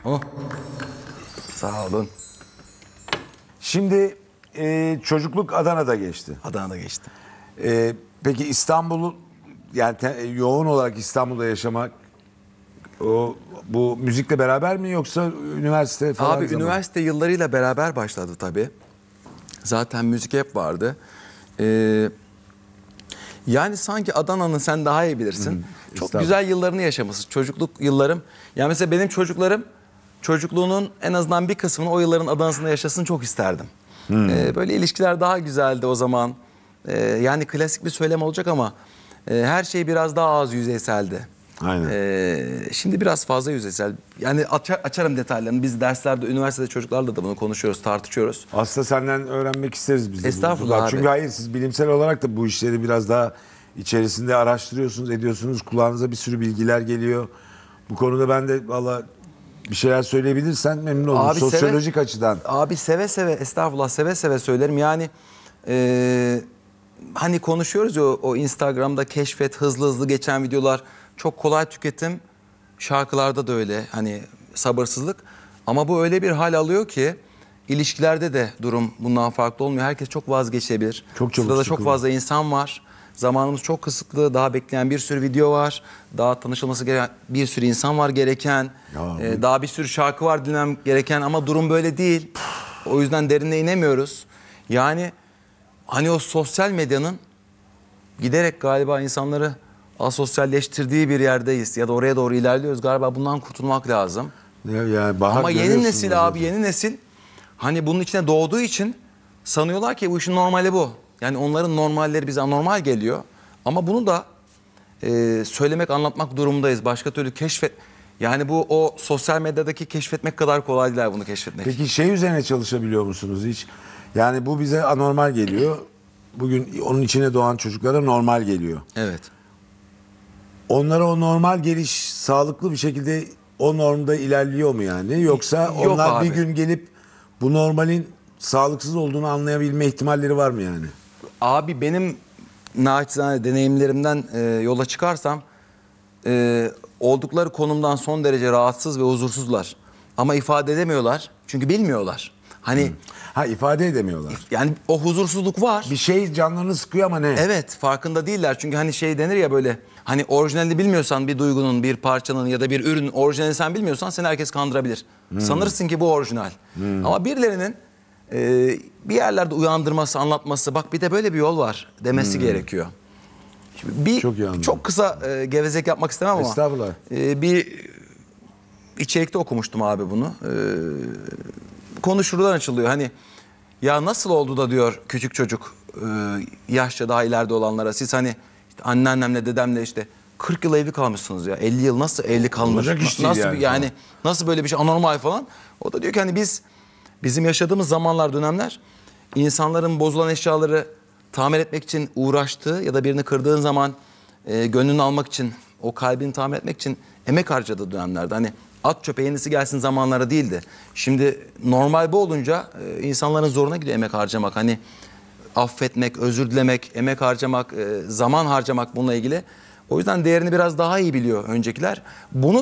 Oh. Sağ olun. Şimdi çocukluk Adana'da geçti. Adana'da geçti. Peki İstanbul'u yani yoğun olarak İstanbul'da yaşamak bu müzikle beraber mi yoksa üniversite falan Abi zaman? üniversite yıllarıyla beraber başladı tabii. Zaten müzik hep vardı. Yani sanki Adana'nın sen daha iyi bilirsin. Çok güzel yıllarını yaşamışsın. Çocukluk yıllarım. Yani mesela benim çocuklarım çocukluğunun en azından bir kısmını o yılların Adana'sında yaşasın çok isterdim. Böyle ilişkiler daha güzeldi o zaman. Yani klasik bir söylem olacak ama her şey biraz daha az yüzeyseldi. Aynen. Şimdi biraz fazla yüzeysel. Yani açarım detaylarını. Biz derslerde, üniversitede çocuklarla da bunu konuşuyoruz, tartışıyoruz. Aslında senden öğrenmek isteriz biz de. Estağfurullah abi. Çünkü hayır, siz bilimsel olarak da bu işleri biraz daha içerisinde araştırıyorsunuz, ediyorsunuz. Kulağınıza bir sürü bilgiler geliyor. Bu konuda ben de valla bir şeyler söyleyebilirsen memnun olurum. Abi Sosyolojik açıdan. Abi seve seve, estağfurullah, seve seve söylerim. Yani hani konuşuyoruz ya o Instagram'da keşfet, hızlı hızlı geçen videolar, çok kolay tüketim. Şarkılarda da öyle, hani sabırsızlık. Ama bu öyle bir hal alıyor ki ilişkilerde de durum bundan farklı olmuyor. Herkes çok vazgeçebilir. Çok çabuk Sırada çok sıkılıyor. fazla insan var. Zamanımız çok kısıtlı. Daha bekleyen bir sürü video var. Daha tanışılması gereken bir sürü insan var gereken. Daha bir sürü şarkı var dinlemem gereken ama durum böyle değil. O yüzden derine inemiyoruz. Yani hani o sosyal medyanın giderek galiba insanları asosyalleştirdiği bir yerdeyiz. Ya da oraya doğru ilerliyoruz. Galiba bundan kurtulmak lazım. Yani Bahar, Ama yeni görüyorsunuz nesil abi, zaten. yeni nesil hani bunun içine doğduğu için sanıyorlar ki bu işin normali bu. Yani onların normalleri bize anormal geliyor. Ama bunu da söylemek, anlatmak durumundayız. Başka türlü yani bu o sosyal medyadaki keşfetmek kadar kolay değil bunu keşfetmek. Peki şey üzerine çalışabiliyor musunuz hiç? Yani bu bize anormal geliyor. Bugün onun içine doğan çocuklara normal geliyor. Evet. Onlara o normal geliş sağlıklı bir şekilde o normda ilerliyor mu yani? Yoksa Yok onlar bir abi. gün gelip bu normalin sağlıksız olduğunu anlayabilme ihtimalleri var mı yani? Abi benim naçizane deneyimlerimden yola çıkarsam oldukları konumdan son derece rahatsız ve huzursuzlar. Ama ifade edemiyorlar çünkü bilmiyorlar. Hani Ha, ifade edemiyorlar. yani o huzursuzluk var. Bir şey canlarını sıkıyor ama ne? Evet, farkında değiller. Çünkü hani şey denir ya böyle, hani orijinalini bilmiyorsan bir duygunun, bir parçanın ya da bir ürünün orijinalini sen bilmiyorsan seni herkes kandırabilir. Sanırsın ki bu orijinal. Ama birilerinin bir yerlerde uyandırması, anlatması, bak bir de böyle bir yol var demesi gerekiyor. Şimdi Çok iyi anladım. çok kısa gevezek yapmak istemem ama Estağfurullah. bir içerikte okumuştum abi bunu. Konu şuradan açılıyor. Hani ya nasıl oldu da diyor küçük çocuk yaşça daha ileride olanlara, siz hani işte anneannemle dedemle işte 40 yıl evli kalmışsınız ya, 50 yıl nasıl evli kalmış? Olacak iş değil Nasıl yani yani falan. nasıl böyle bir şey anormal falan. O da diyor ki hani bizim yaşadığımız zamanlar, dönemler, insanların bozulan eşyaları tamir etmek için uğraştığı ya da birini kırdığın zaman gönlünü almak için, o kalbini tamir etmek için emek harcadığı dönemlerde. Hani at çöpe yenisi gelsin zamanları değildi. Şimdi normal bu olunca insanların zoruna gidiyor emek harcamak. Hani affetmek, özür dilemek, emek harcamak, zaman harcamak bununla ilgili. O yüzden değerini biraz daha iyi biliyor öncekiler. Bunu